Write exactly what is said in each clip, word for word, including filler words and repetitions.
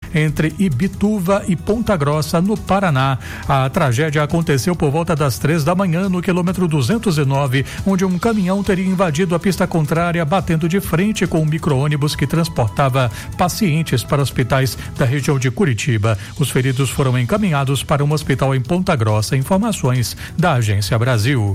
entre Ibituva e Ponta Grossa, no Paraná. A tragédia aconteceu por volta das três da manhã no quilômetro duzentos e nove, onde um caminhão teria invadido a pista contrária, batendo de frente com um micro-ônibus que transportava pacientes para hospitais da região de Curitiba. Os feridos foram encaminhados para um hospital em Ponta Grossa. Informações da Agência Brasil.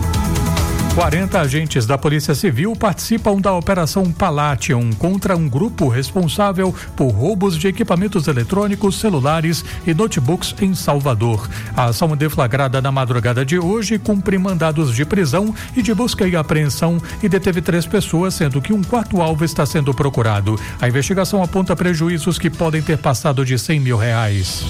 quarenta agentes da Polícia Civil participam da Operação Palatium contra um grupo responsável por roubos de equipamentos eletrônicos, celulares e notebooks em Salvador. A ação deflagrada na madrugada de hoje cumpre mandados de prisão e de busca e apreensão e deteve três pessoas, sendo que um quarto alvo está sendo procurado. A investigação aponta prejuízos que podem ter passado de cem mil reais.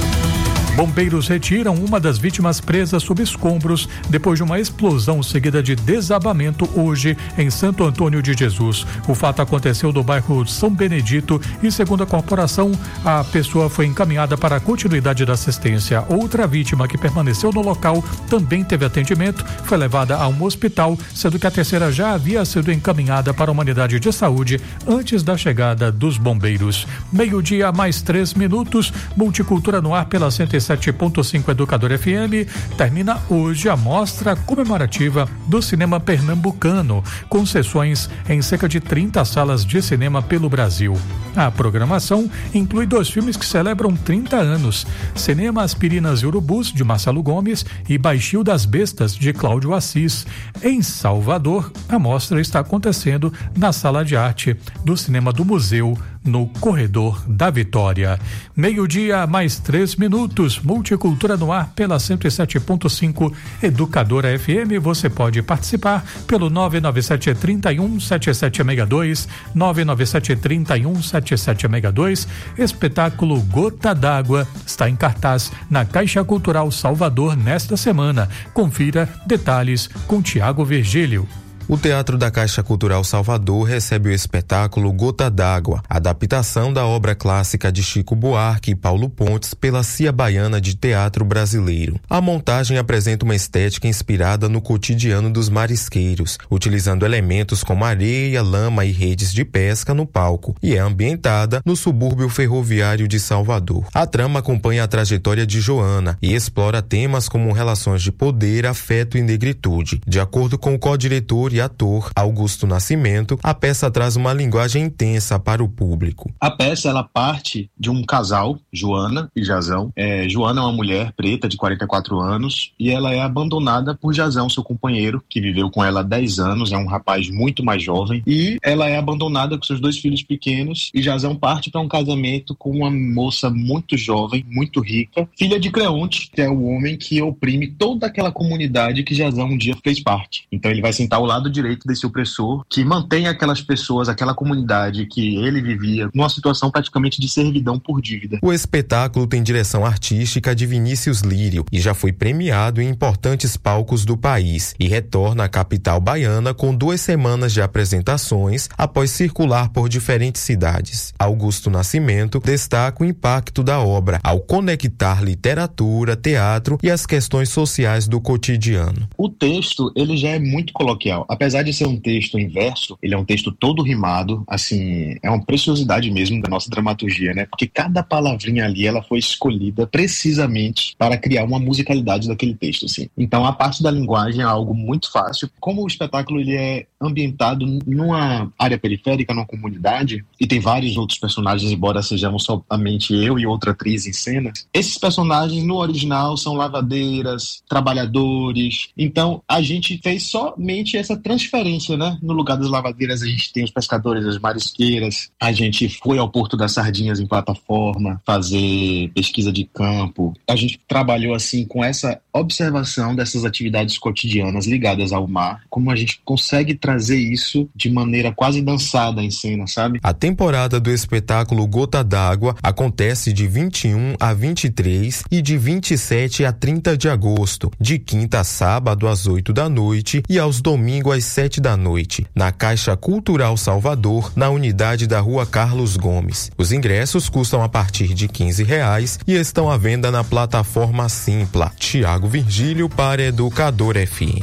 Bombeiros retiram uma das vítimas presas sob escombros depois de uma explosão seguida de desabamento hoje em Santo Antônio de Jesus. O fato aconteceu no bairro São Benedito e, segundo a corporação, a pessoa foi encaminhada para a continuidade da assistência. Outra vítima que permaneceu no local também teve atendimento, foi levada a um hospital, sendo que a terceira já havia sido encaminhada para uma unidade de saúde antes da chegada dos bombeiros. Meio-dia mais três minutos, Multicultura no ar pela cento e sete ponto cinco Educador F M. Termina hoje a mostra comemorativa do cinema pernambucano, com sessões em cerca de trinta salas de cinema pelo Brasil. A programação inclui dois filmes que celebram trinta anos: Cinema Aspirinas e Urubus, de Marcelo Gomes, e Baixio das Bestas, de Cláudio Assis. Em Salvador, a mostra está acontecendo na Sala de Arte do Cinema do Museu, no Corredor da Vitória. Meio-dia, mais três minutos, Multicultura no ar pela cento e sete ponto cinco Educadora F M. Você pode participar pelo nove nove sete, três um, sete sete seis dois, nove nove sete, três um, sete sete seis dois. Espetáculo Gota d'Água está em cartaz na Caixa Cultural Salvador nesta semana. Confira detalhes com Tiago Virgílio. O Teatro da Caixa Cultural Salvador recebe o espetáculo Gota d'Água, adaptação da obra clássica de Chico Buarque e Paulo Pontes pela Cia Baiana de Teatro Brasileiro. A montagem apresenta uma estética inspirada no cotidiano dos marisqueiros, utilizando elementos como areia, lama e redes de pesca no palco, e é ambientada no subúrbio ferroviário de Salvador. A trama acompanha a trajetória de Joana e explora temas como relações de poder, afeto e negritude. De acordo com o co-diretor e ator Augusto Nascimento, a peça traz uma linguagem intensa para o público. A peça, ela parte de um casal, Joana e Jazão. É, Joana é uma mulher preta de quarenta e quatro anos e ela é abandonada por Jazão, seu companheiro, que viveu com ela há dez anos, é um rapaz muito mais jovem, e ela é abandonada com seus dois filhos pequenos, e Jazão parte para um casamento com uma moça muito jovem, muito rica, filha de Creonte, que é o homem que oprime toda aquela comunidade que Jazão um dia fez parte. Então ele vai sentar ao lado direito desse opressor que mantém aquelas pessoas, aquela comunidade que ele vivia numa situação praticamente de servidão por dívida. O espetáculo tem direção artística de Vinícius Lírio e já foi premiado em importantes palcos do país e retorna à capital baiana com duas semanas de apresentações após circular por diferentes cidades. Augusto Nascimento destaca o impacto da obra ao conectar literatura, teatro e as questões sociais do cotidiano. O texto, ele já é muito coloquial. Apesar de ser um texto em verso, ele é um texto todo rimado, assim, é uma preciosidade mesmo da nossa dramaturgia, né? Porque cada palavrinha ali, ela foi escolhida precisamente para criar uma musicalidade daquele texto, assim. Então, a parte da linguagem é algo muito fácil. Como o espetáculo, ele é ambientado numa área periférica, numa comunidade, e tem vários outros personagens, embora sejamos somente eu e outra atriz em cena, esses personagens, no original, são lavadeiras, trabalhadores. Então, a gente fez somente essa transferência, né? No lugar das lavadeiras, a gente tem os pescadores, as marisqueiras. A gente foi ao Porto das Sardinhas em plataforma fazer pesquisa de campo. A gente trabalhou, assim, com essa observação dessas atividades cotidianas ligadas ao mar, como a gente consegue trazer isso de maneira quase dançada em cena, sabe? A temporada do espetáculo Gota d'Água acontece de vinte e um a vinte e três e de vinte e sete a trinta de agosto, de quinta a sábado às oito da noite e aos domingos às sete da noite, na Caixa Cultural Salvador, na unidade da Rua Carlos Gomes. Os ingressos custam a partir de quinze reais e estão à venda na plataforma Simpla. Tiago Virgílio para Educador F M.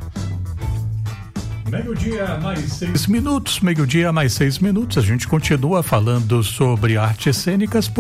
Meio-dia mais seis minutos, meio-dia mais seis minutos. A gente continua falando sobre artes cênicas.